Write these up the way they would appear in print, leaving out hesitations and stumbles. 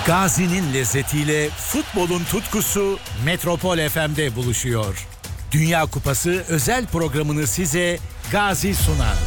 Gazi'nin lezzetiyle futbolun tutkusu Metropol FM'de buluşuyor. Dünya Kupası özel programını size Gazi sunar.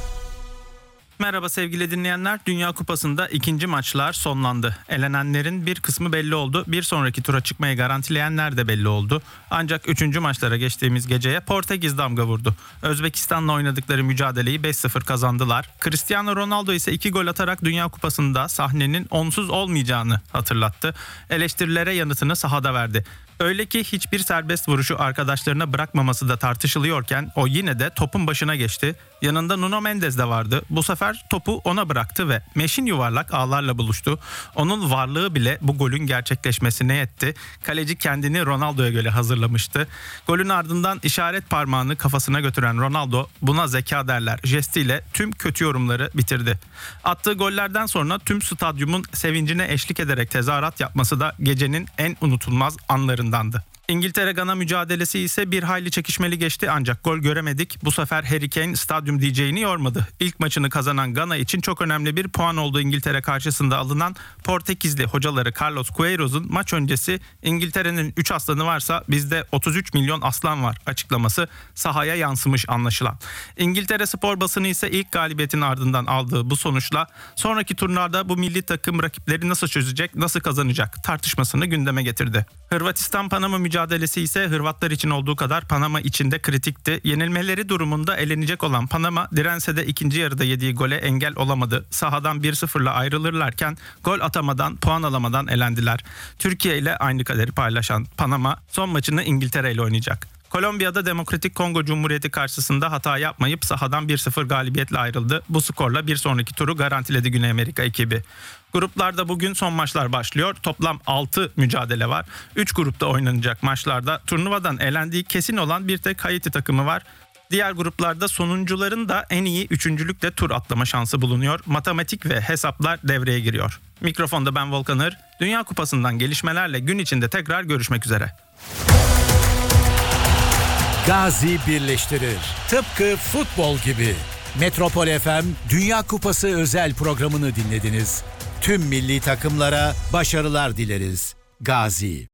Merhaba sevgili dinleyenler. Dünya Kupası'nda ikinci maçlar sonlandı. Elenenlerin bir kısmı belli oldu. Bir sonraki tura çıkmayı garantileyenler de belli oldu. Ancak 3. maçlara geçtiğimiz geceye Portekiz damga vurdu. Özbekistan'la oynadıkları mücadeleyi 5-0 kazandılar. Cristiano Ronaldo ise 2 gol atarak Dünya Kupası'nda sahnenin onsuz olmayacağını hatırlattı. Eleştirilere yanıtını sahada verdi. Öyle ki hiçbir serbest vuruşu arkadaşlarına bırakmaması da tartışılıyorken o yine de topun başına geçti. Yanında Nuno Mendes de vardı. Bu sefer topu ona bıraktı ve meşin yuvarlak ağlarla buluştu. Onun varlığı bile bu golün gerçekleşmesine yetti. Kaleci kendini Ronaldo'ya göre hazırlamıştı. Golün ardından işaret parmağını kafasına götüren Ronaldo, buna zeka derler jestiyle tüm kötü yorumları bitirdi. Attığı gollerden sonra tüm stadyumun sevincine eşlik ederek tezahürat yapması da gecenin en unutulmaz anlarındandı. İngiltere-Gana mücadelesi ise bir hayli çekişmeli geçti ancak gol göremedik. Bu sefer Harry Kane stadyum DJ'ini yormadı. İlk maçını kazanan Gana için çok önemli bir puan oldu İngiltere karşısında alınan. Portekizli hocaları Carlos Queiro'nun maç öncesi "İngiltere'nin 3 aslanı varsa bizde 33 milyon aslan var" açıklaması sahaya yansımış anlaşılan. İngiltere spor basını ise ilk galibiyetin ardından aldığı bu sonuçla sonraki turlarda bu milli takım rakipleri nasıl çözecek, nasıl kazanacak tartışmasını gündeme getirdi. Hırvatistan-Panama mücadelesi ise Hırvatlar için olduğu kadar Panama için de kritikti. Yenilmeleri durumunda elenecek olan Panama dirense de ikinci yarıda yediği gole engel olamadı. Sahadan 1-0'la ayrılırlarken gol atamadan, puan alamadan elendiler. Türkiye ile aynı kaderi paylaşan Panama son maçını İngiltere ile oynayacak. Kolombiya'da Demokratik Kongo Cumhuriyeti karşısında hata yapmayıp sahadan 1-0 galibiyetle ayrıldı. Bu skorla bir sonraki turu garantiledi Güney Amerika ekibi. Gruplarda bugün son maçlar başlıyor. Toplam 6 mücadele var. 3 grupta oynanacak maçlarda turnuvadan elendiği kesin olan bir tek Haiti takımı var. Diğer gruplarda sonuncuların da en iyi üçüncülükle tur atlama şansı bulunuyor. Matematik ve hesaplar devreye giriyor. Mikrofonda ben Volkan Hır. Dünya Kupası'ndan gelişmelerle gün içinde tekrar görüşmek üzere. Gazi birleştirir. Tıpkı futbol gibi. Metropol FM Dünya Kupası özel programını dinlediniz. Tüm milli takımlara başarılar dileriz. Gazi.